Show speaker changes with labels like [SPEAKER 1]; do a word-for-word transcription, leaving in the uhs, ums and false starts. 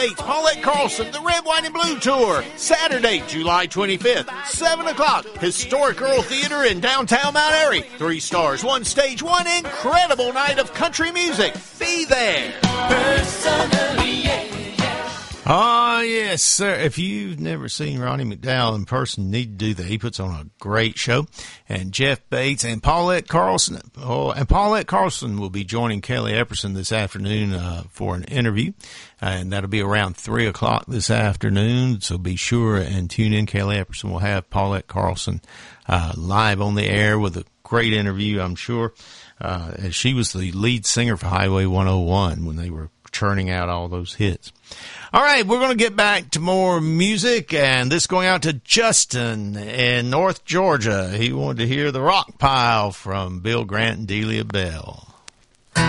[SPEAKER 1] Bates, Paulette Carlson, the Red, White, and Blue Tour. Saturday, July twenty-fifth, seven o'clock, Historic Earl Theater in downtown Mount Airy. Three stars, one stage, one incredible night of country music. Be there. Personally, yeah.
[SPEAKER 2] Oh, yes, sir. If you've never seen Ronnie McDowell in person, you need to do that. He puts on a great show. And Jeff Bates and Paulette Carlson, oh, and Paulette Carlson will be joining Kelly Epperson this afternoon uh, for an interview. And that'll be around three o'clock this afternoon. So be sure and tune in. Kelly Epperson will have Paulette Carlson uh, live on the air with a great interview, I'm sure. Uh, as she was the lead singer for Highway one oh one when they were churning out all those hits. All right, we're going to get back to more music, and this going out to Justin in North Georgia. He wanted to hear the Rock Pile from Bill Grant and Delia Bell.